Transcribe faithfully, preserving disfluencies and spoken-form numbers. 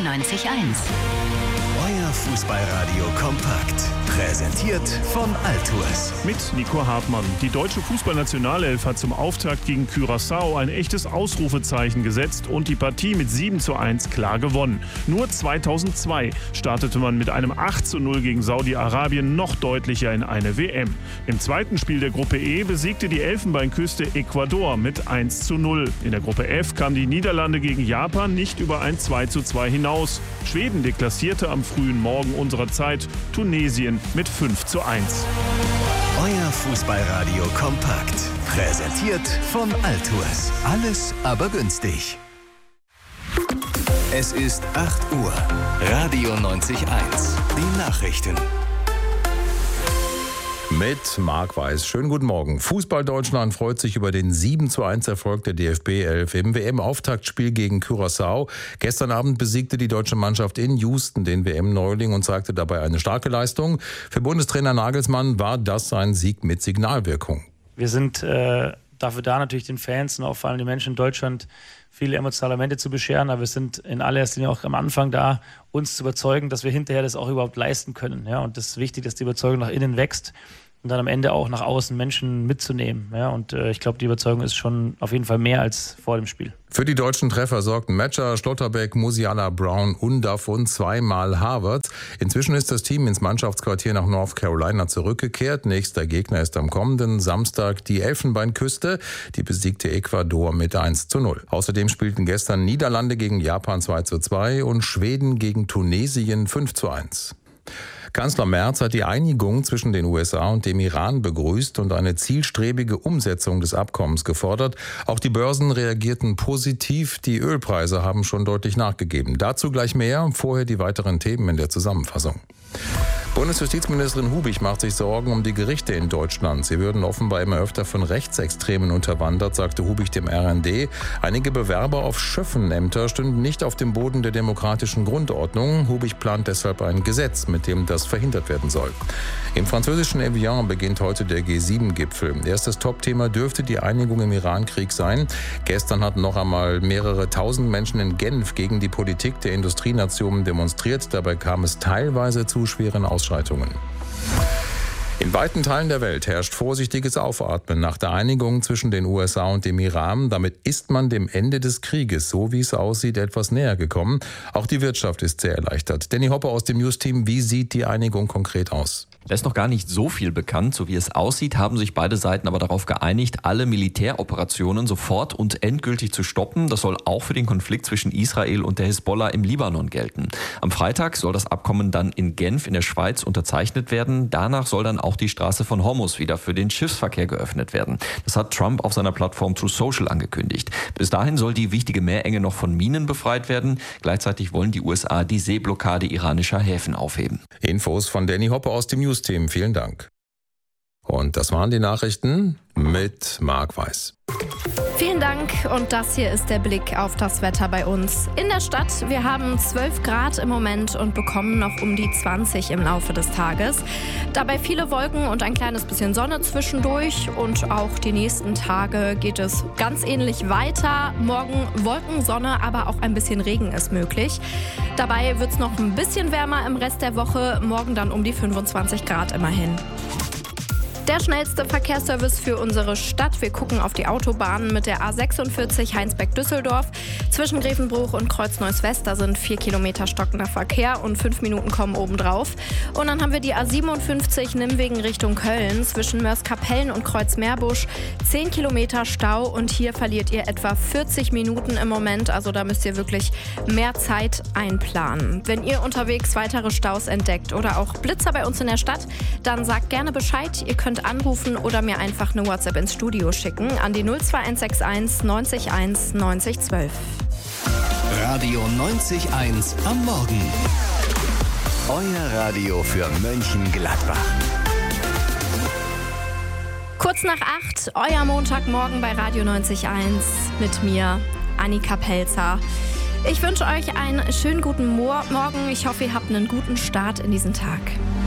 neunzig Komma eins. Euer Fußballradio kompakt. Präsentiert von Altours. Mit Nico Hartmann. Die deutsche Fußballnationalelf hat zum Auftakt gegen Curaçao ein echtes Ausrufezeichen gesetzt und die Partie mit sieben zu eins klar gewonnen. Nur zweitausendzwei startete man mit einem acht zu null gegen Saudi-Arabien noch deutlicher in eine W M. Im zweiten Spiel der Gruppe E besiegte die Elfenbeinküste Ecuador mit eins zu null. In der Gruppe F kamen die Niederlande gegen Japan nicht über ein zwei zu zwei hinaus. Schweden deklassierte am frühen Morgen unserer Zeit Tunesien mit fünf zu eins. Euer Fußballradio kompakt. Präsentiert von Altours. Alles aber günstig. Es ist acht Uhr. Radio neunzig Komma eins. Die Nachrichten. Mit Marc Weiß. Schönen guten Morgen. Fußball Deutschland freut sich über den sieben zu eins Erfolg der D F B elf im W M-Auftaktspiel gegen Curaçao. Gestern Abend besiegte die deutsche Mannschaft in Houston den W M-Neuling und zeigte dabei eine starke Leistung. Für Bundestrainer Nagelsmann war das ein Sieg mit Signalwirkung. Wir sind äh, dafür da, natürlich den Fans und auch vor allem den Menschen in Deutschland viele emotionale Momente zu bescheren, aber wir sind in allererster Linie auch am Anfang da, uns zu überzeugen, dass wir hinterher das auch überhaupt leisten können. Ja? Und das ist wichtig, dass die Überzeugung nach innen wächst und dann am Ende auch nach außen Menschen mitzunehmen. Ja? Und äh, ich glaube, die Überzeugung ist schon auf jeden Fall mehr als vor dem Spiel. Für die deutschen Treffer sorgten Metscher, Schlotterbeck, Musiala, Brown und davon zweimal Havertz. Inzwischen ist das Team ins Mannschaftsquartier nach North Carolina zurückgekehrt. Nächster Gegner ist am kommenden Samstag die Elfenbeinküste. Die besiegte Ecuador mit eins zu null. Außerdem spielten gestern Niederlande gegen Japan zwei zu zwei und Schweden gegen Tunesien fünf zu eins. Kanzler Merz hat die Einigung zwischen den U S A und dem Iran begrüßt und eine zielstrebige Umsetzung des Abkommens gefordert. Auch die Börsen reagierten positiv. Die Ölpreise haben schon deutlich nachgegeben. Dazu gleich mehr. Vorher die weiteren Themen in der Zusammenfassung. Bundesjustizministerin Hubich macht sich Sorgen um die Gerichte in Deutschland. Sie würden offenbar immer öfter von Rechtsextremen unterwandert, sagte Hubich dem R N D. Einige Bewerber auf Schöffenämter stünden nicht auf dem Boden der demokratischen Grundordnung. Hubich plant deshalb ein Gesetz, mit dem das verhindert werden soll. Im französischen Evian beginnt heute der G sieben Gipfel. Erstes Topthema dürfte die Einigung im Iran-Krieg sein. Gestern hatten noch einmal mehrere tausend Menschen in Genf gegen die Politik der Industrienationen demonstriert. Dabei kam es teilweise zu schweren Ausschreitungen. In weiten Teilen der Welt herrscht vorsichtiges Aufatmen nach der Einigung zwischen den U S A und dem Iran. Damit ist man dem Ende des Krieges, so wie es aussieht, etwas näher gekommen. Auch die Wirtschaft ist sehr erleichtert. Danny Hopper aus dem News-Team, wie sieht die Einigung konkret aus? Da ist noch gar nicht so viel bekannt. So wie es aussieht, haben sich beide Seiten aber darauf geeinigt, alle Militäroperationen sofort und endgültig zu stoppen. Das soll auch für den Konflikt zwischen Israel und der Hisbollah im Libanon gelten. Am Freitag soll das Abkommen dann in Genf in der Schweiz unterzeichnet werden. Danach soll dann auch die Straße von Hormuz wieder für den Schiffsverkehr geöffnet werden. Das hat Trump auf seiner Plattform Truth Social angekündigt. Bis dahin soll die wichtige Meerenge noch von Minen befreit werden. Gleichzeitig wollen die U S A die Seeblockade iranischer Häfen aufheben. Infos von Danny Hopper aus dem News-Team. Vielen Dank. Und das waren die Nachrichten mit Marc Weiß. Vielen Dank und das hier ist der Blick auf das Wetter bei uns. In der Stadt, wir haben zwölf Grad im Moment und bekommen noch um die zwanzig im Laufe des Tages. Dabei viele Wolken und ein kleines bisschen Sonne zwischendurch und auch die nächsten Tage geht es ganz ähnlich weiter. Morgen Wolken, Sonne, aber auch ein bisschen Regen ist möglich. Dabei wird es noch ein bisschen wärmer im Rest der Woche, morgen dann um die fünfundzwanzig Grad immerhin. Der schnellste Verkehrsservice für unsere Stadt. Wir gucken auf die Autobahnen mit der A sechsundvierzig Heinsberg-Düsseldorf. Zwischen Grevenbruch und Kreuzneuss-West, da sind vier Kilometer stockender Verkehr und fünf Minuten kommen obendrauf. Und dann haben wir die A siebenundfünfzig Nimwegen Richtung Köln. Zwischen Mörs-Kapellen und Kreuz-Meerbusch zehn Kilometer Stau und hier verliert ihr etwa vierzig Minuten im Moment. Also da müsst ihr wirklich mehr Zeit einplanen. Wenn ihr unterwegs weitere Staus entdeckt oder auch Blitzer bei uns in der Stadt, dann sagt gerne Bescheid. Ihr könnt anrufen oder mir einfach eine WhatsApp ins Studio schicken an die null zwei eins sechs eins neunzig eins neunzig zwölf. Radio neunzig Komma eins am Morgen. Euer Radio für Mönchengladbach. Kurz nach acht, euer Montagmorgen bei Radio neunzig Komma eins mit mir, Annika Pelzer. Ich wünsche euch einen schönen guten Mo- Morgen. Ich hoffe, ihr habt einen guten Start in diesen Tag.